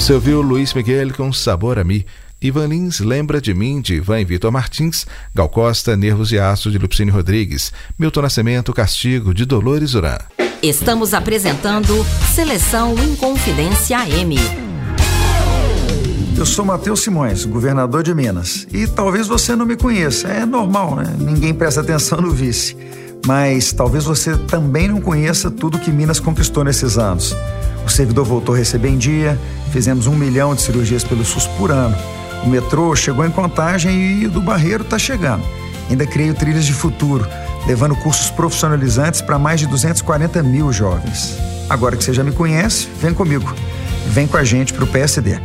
Você ouviu Luiz Miguel com Sabor a Mi. Ivan Lins, Lembra de Mim, de Ivan e Vitor Martins. Gal Costa, Nervos de Aço, de Lupicínio Rodrigues. Milton Nascimento, Castigo, de Dolores Duran. Estamos apresentando Seleção Inconfidência AM. Eu sou Matheus Simões, governador de Minas. E talvez você não me conheça, é normal, né? Ninguém presta atenção no vice. Mas talvez você também não conheça tudo que Minas conquistou nesses anos. O servidor voltou a receber em dia, fizemos 1 milhão de cirurgias pelo SUS por ano. O metrô chegou em Contagem e o do Barreiro está chegando. Ainda criei o Trilhas de Futuro, levando cursos profissionalizantes para mais de 240 mil jovens. Agora que você já me conhece, vem comigo. Vem com a gente para o PSD.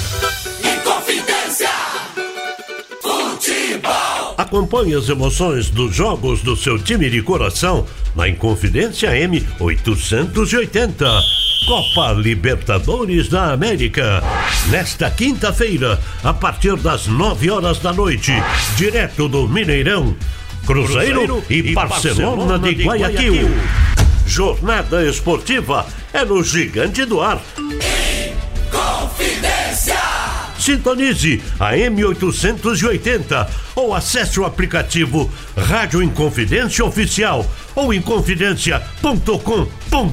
Acompanhe as emoções dos jogos do seu time de coração na Inconfidência M 880. Copa Libertadores da América. Nesta quinta-feira, a partir das 9 horas da noite, direto do Mineirão, Cruzeiro e Barcelona de Guayaquil. Jornada esportiva é no Gigante do Ar. Inconfidência! Sintonize a M880 ou acesse o aplicativo Rádio Inconfidência Oficial ou inconfidencia.com.br.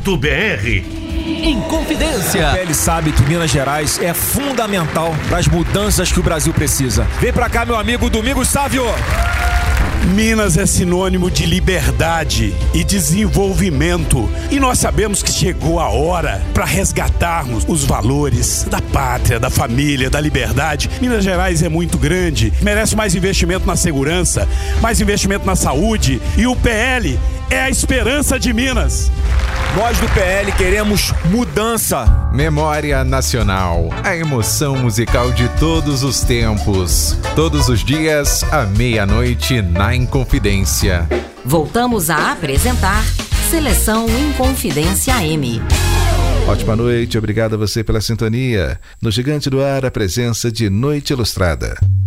Inconfidência. Ele sabe que Minas Gerais é fundamental para as mudanças que o Brasil precisa. Vem pra cá, meu amigo Domingos Sávio. Minas é sinônimo de liberdade e desenvolvimento. E nós sabemos que chegou a hora para resgatarmos os valores da pátria, da família, da liberdade. Minas Gerais é muito grande, merece mais investimento na segurança, mais investimento na saúde. E o PL é a esperança de Minas. Nós do PL queremos mudança. Memória Nacional, a emoção musical de todos os tempos. Todos os dias, à meia-noite, na Inconfidência. Voltamos a apresentar Seleção Inconfidência M. Ótima noite, obrigado a você pela sintonia. No Gigante do Ar, a presença de Noite Ilustrada.